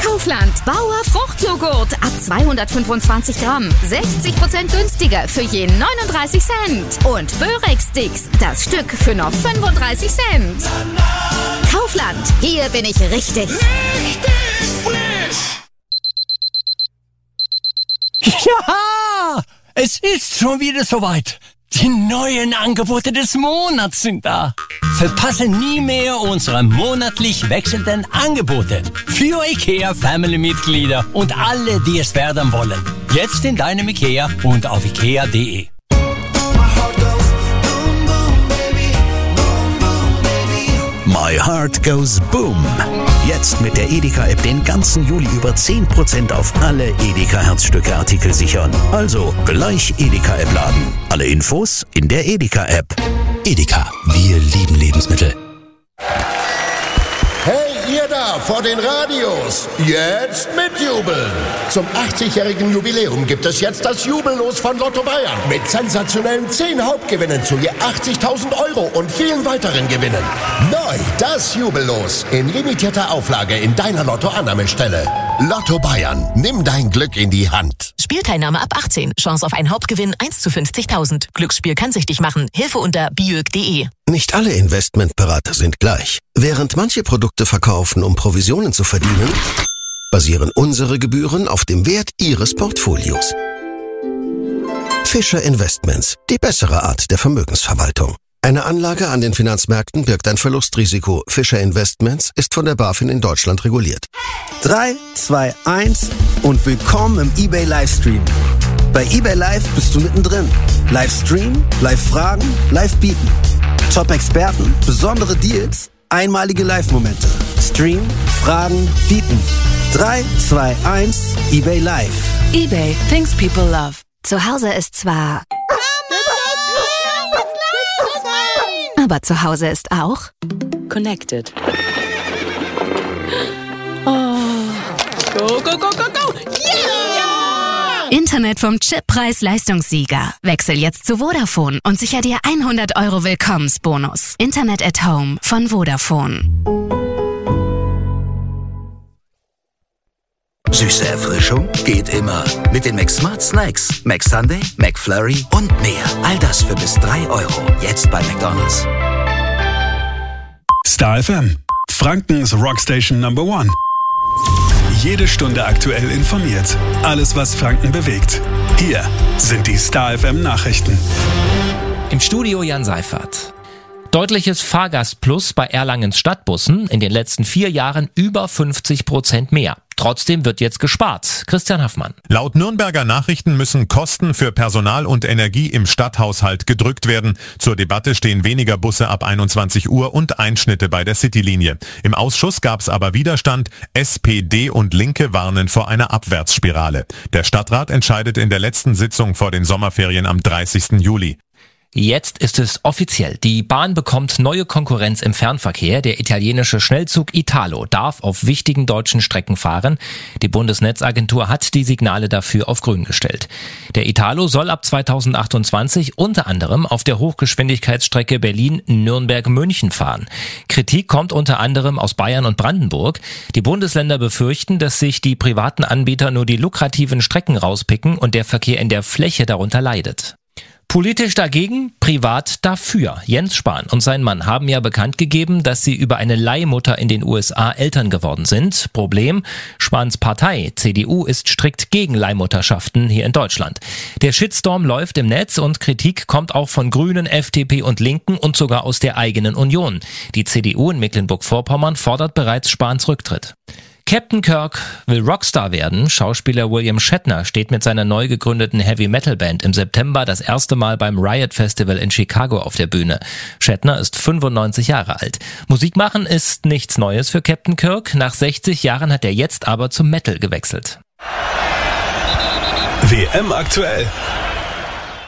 Kaufland. Bauer Fruchtjoghurt ab 225 Gramm. 60% günstiger für je 39 Cent. Und Börex-Sticks, das Stück für nur 35 Cent. Kaufland, hier bin ich richtig. Richtig frisch! Ja, es ist schon wieder soweit. Die neuen Angebote des Monats sind da. Verpasse nie mehr unsere monatlich wechselnden Angebote für IKEA Family-Mitglieder und alle, die es werden wollen. Jetzt in deinem IKEA und auf ikea.de. My Heart Goes Boom. Jetzt mit der Edeka-App den ganzen Juli über 10% auf alle Edeka-Herzstücke-Artikel sichern. Also gleich Edeka-App laden. Alle Infos in der Edeka-App. Edeka, wir lieben Lebensmittel. Hey, ihr da vor den Radios, jetzt mitjubeln! Zum 80-jährigen Jubiläum gibt es jetzt das Jubellos von Lotto Bayern mit sensationellen 10 Hauptgewinnen zu je 80.000 € und vielen weiteren Gewinnen. Neu das Jubellos in limitierter Auflage in deiner Lotto-Annahmestelle. Lotto Bayern, nimm dein Glück in die Hand. Spielteilnahme ab 18. Chance auf einen Hauptgewinn 1 zu 50.000. Glücksspiel kann süchtig machen. Hilfe unter biög.de. Nicht alle Investmentberater sind gleich. Während manche Produkte verkaufen, um Provisionen zu verdienen, basieren unsere Gebühren auf dem Wert Ihres Portfolios. Fischer Investments, die bessere Art der Vermögensverwaltung. Eine Anlage an den Finanzmärkten birgt ein Verlustrisiko. Fischer Investments ist von der BaFin in Deutschland reguliert. 3, 2, 1 und willkommen im eBay Livestream. Bei eBay Live bist du mittendrin. Livestream, Live-Fragen, Live-Bieten. Top-Experten, besondere Deals, einmalige Live-Momente. Stream, Fragen, Bieten. 3, 2, 1, eBay Live. eBay, things people love. Zu Hause ist zwar... Aber zu Hause ist auch... Connected. Oh. Go, go, go, go, go! Yeah! Internet vom Chip Preis-Leistungssieger. Wechsel jetzt zu Vodafone und sicher dir 100 € Willkommensbonus. Internet at Home von Vodafone. Süße Erfrischung geht immer. Mit den McSmart Snacks, McSunday, McFlurry und mehr. All das für bis 3 €. Jetzt bei McDonald's. Star FM, Frankens Rockstation Number 1. Jede Stunde aktuell informiert. Alles, was Franken bewegt. Hier sind die Star FM Nachrichten. Im Studio Jan Seifert. Deutliches Fahrgastplus bei Erlangens Stadtbussen. In den letzten 4 Jahren über 50% mehr. Trotzdem wird jetzt gespart. Christian Haffmann. Laut Nürnberger Nachrichten müssen Kosten für Personal und Energie im Stadthaushalt gedrückt werden. Zur Debatte stehen weniger Busse ab 21 Uhr und Einschnitte bei der Citylinie. Im Ausschuss gab es aber Widerstand. SPD und Linke warnen vor einer Abwärtsspirale. Der Stadtrat entscheidet in der letzten Sitzung vor den Sommerferien am 30. Juli. Jetzt ist es offiziell. Die Bahn bekommt neue Konkurrenz im Fernverkehr. Der italienische Schnellzug Italo darf auf wichtigen deutschen Strecken fahren. Die Bundesnetzagentur hat die Signale dafür auf grün gestellt. Der Italo soll ab 2028 unter anderem auf der Hochgeschwindigkeitsstrecke Berlin-Nürnberg-München fahren. Kritik kommt unter anderem aus Bayern und Brandenburg. Die Bundesländer befürchten, dass sich die privaten Anbieter nur die lukrativen Strecken rauspicken und der Verkehr in der Fläche darunter leidet. Politisch dagegen, privat dafür. Jens Spahn und sein Mann haben ja bekannt gegeben, dass sie über eine Leihmutter in den USA Eltern geworden sind. Problem, Spahns Partei, CDU, ist strikt gegen Leihmutterschaften hier in Deutschland. Der Shitstorm läuft im Netz und Kritik kommt auch von Grünen, FDP und Linken und sogar aus der eigenen Union. Die CDU in Mecklenburg-Vorpommern fordert bereits Spahns Rücktritt. Captain Kirk will Rockstar werden. Schauspieler William Shatner steht mit seiner neu gegründeten Heavy-Metal-Band im September das erste Mal beim Riot Festival in Chicago auf der Bühne. Shatner ist 95 Jahre alt. Musik machen ist nichts Neues für Captain Kirk. Nach 60 Jahren hat er jetzt aber zum Metal gewechselt. WM aktuell.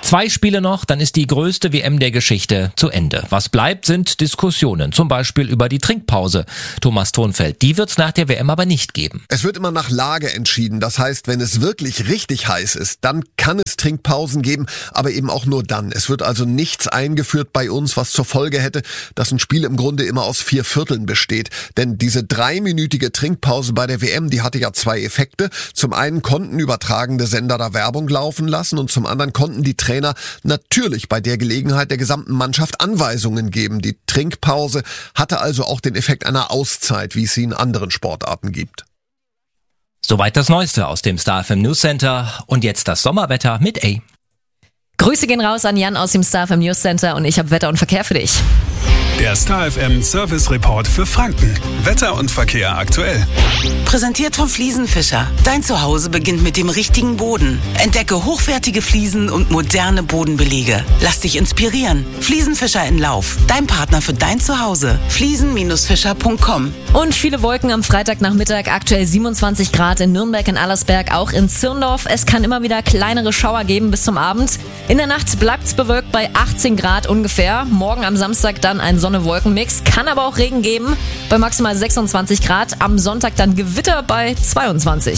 2 Spiele noch, dann ist die größte WM der Geschichte zu Ende. Was bleibt, sind Diskussionen, zum Beispiel über die Trinkpause. Thomas Thonfeld, die wird's nach der WM aber nicht geben. Es wird immer nach Lage entschieden. Das heißt, wenn es wirklich richtig heiß ist, dann kann es Trinkpausen geben, aber eben auch nur dann. Es wird also nichts eingeführt bei uns, was zur Folge hätte, dass ein Spiel im Grunde immer aus 4 Vierteln besteht. Denn diese 3-minütige Trinkpause bei der WM, die hatte ja 2 Effekte. Zum einen konnten übertragende Sender da Werbung laufen lassen und zum anderen konnten die Trainer natürlich bei der Gelegenheit der gesamten Mannschaft Anweisungen geben. Die Trinkpause hatte also auch den Effekt einer Auszeit, wie es sie in anderen Sportarten gibt. Soweit das Neueste aus dem Star FM News Center und jetzt das Sommerwetter mit A. Grüße gehen raus an Jan aus dem Star FM News Center und ich habe Wetter und Verkehr für dich. Der Star FM Service Report für Franken. Wetter und Verkehr aktuell. Präsentiert von Fliesenfischer. Dein Zuhause beginnt mit dem richtigen Boden. Entdecke hochwertige Fliesen und moderne Bodenbelege. Lass dich inspirieren. Fliesenfischer in Lauf. Dein Partner für dein Zuhause. Fliesen-fischer.com. Und viele Wolken am Freitagnachmittag. Aktuell 27 Grad in Nürnberg, in Allersberg, auch in Zirndorf. Es kann immer wieder kleinere Schauer geben bis zum Abend. In der Nacht bleibt's bewölkt bei 18 Grad ungefähr. Morgen am Samstag dann ein Sonne-Wolken-Mix. Kann aber auch Regen geben bei maximal 26 Grad. Am Sonntag dann Gewitter bei 22.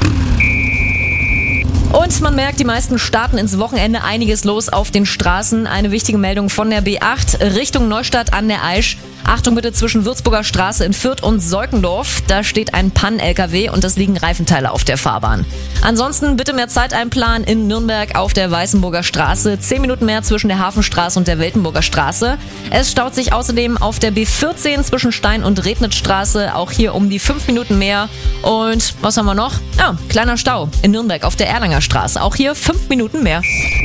Und man merkt, die meisten starten ins Wochenende, einiges los auf den Straßen. Eine wichtige Meldung von der B8 Richtung Neustadt an der Aisch. Achtung bitte zwischen Würzburger Straße in Fürth und Seukendorf. Da steht ein Pann-LKW und es liegen Reifenteile auf der Fahrbahn. Ansonsten bitte mehr Zeit einplanen in Nürnberg auf der Weißenburger Straße. 10 Minuten mehr zwischen der Hafenstraße und der Weltenburger Straße. Es staut sich außerdem auf der B14 zwischen Stein- und Rednitzstraße. Auch hier um die 5 Minuten mehr. Und was haben wir noch? Ja, kleiner Stau in Nürnberg auf der Erlanger Straße. Auch hier 5 Minuten mehr.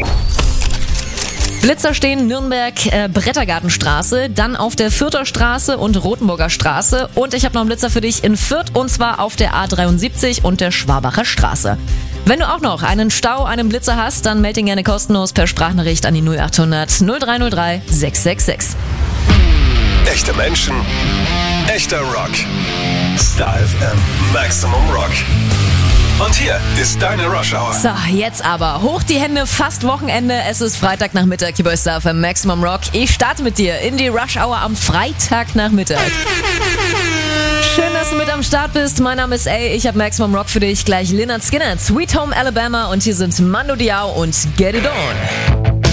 Blitzer stehen Nürnberg, Brettergartenstraße, dann auf der Fürther Straße und Rothenburger Straße. Und ich habe noch einen Blitzer für dich in Fürth und zwar auf der A73 und der Schwabacher Straße. Wenn du auch noch einen Stau, einen Blitzer hast, dann melde ihn gerne kostenlos per Sprachnachricht an die 0800 0303 666. Echte Menschen, echter Rock. Star FM Maximum Rock. Und hier ist deine Rush Hour. So, jetzt aber. Hoch die Hände, fast Wochenende. Es ist Freitagnachmittag hier bei Star FM Maximum Rock. Ich starte mit dir in die Rush Hour am Freitagnachmittag. Schön, dass du mit am Start bist. Mein Name ist A. Ich habe Maximum Rock für dich. Gleich Lynyrd Skynyrd, Sweet Home Alabama und hier sind Mando Diao und Get It On.